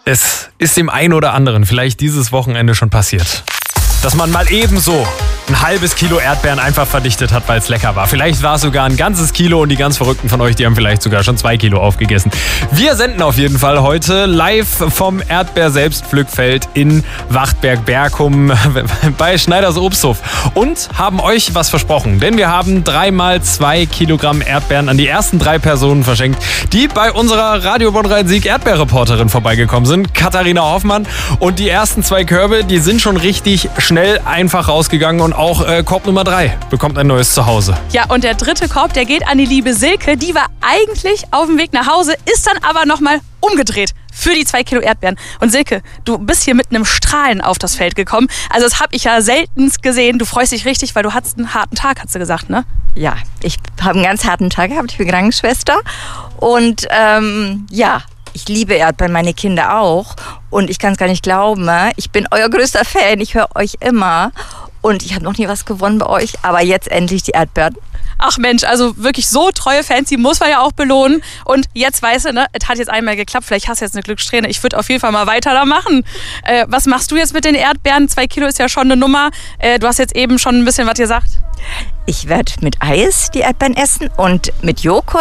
Es ist dem einen oder anderen vielleicht dieses Wochenende schon passiert, dass man mal ebenso ein halbes Kilo Erdbeeren einfach verdichtet hat, weil es lecker war. Vielleicht war es sogar ein ganzes Kilo und die ganz Verrückten von euch, die haben vielleicht sogar schon 2 Kilo aufgegessen. Wir senden auf jeden Fall heute live vom Erdbeer-Selbstpflückfeld in Wachtberg-Berkum bei Schneiders Obsthof und haben euch was versprochen, denn wir haben 3x2 Kilogramm Erdbeeren an die ersten 3 Personen verschenkt, die bei unserer Radio Bonn-Rhein-Sieg Erdbeerreporterin vorbeigekommen sind, Katharina Hoffmann. Und die ersten 2 Körbe, die sind schon richtig schnell einfach rausgegangen und auch Korb Nummer 3 bekommt ein neues Zuhause. Ja, und der 3. Korb, der geht an die liebe Silke. Die war eigentlich auf dem Weg nach Hause, ist dann aber nochmal umgedreht für die 2 Kilo Erdbeeren. Und Silke, du bist hier mit einem Strahlen auf das Feld gekommen. Also das habe ich ja seltenst gesehen. Du freust dich richtig, weil du hattest einen harten Tag, hast du gesagt, ne? Ja, ich habe einen ganz harten Tag gehabt. Ich bin Krankenschwester und ich liebe Erdbeeren, meine Kinder auch. Und ich kann es gar nicht glauben, ich bin euer größter Fan, ich höre euch immer. Und ich habe noch nie was gewonnen bei euch, aber jetzt endlich die Erdbeeren. Ach Mensch, also wirklich so treue Fans, die muss man ja auch belohnen. Und jetzt weißt du, ne, es hat jetzt einmal geklappt, vielleicht hast du jetzt eine Glückssträhne. Ich würde auf jeden Fall mal weiter da machen. Was machst du jetzt mit den Erdbeeren? 2 Kilo ist ja schon eine Nummer. Du hast jetzt eben schon ein bisschen was gesagt. Ich werde mit Eis die Erdbeeren essen und mit Joghurt.